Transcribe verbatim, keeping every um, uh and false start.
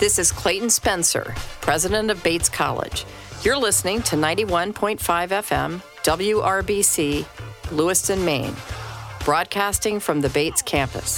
This is Clayton Spencer, president of Bates College. You're listening to ninety-one point five F M, W R B C, Lewiston, Maine, broadcasting from the Bates campus.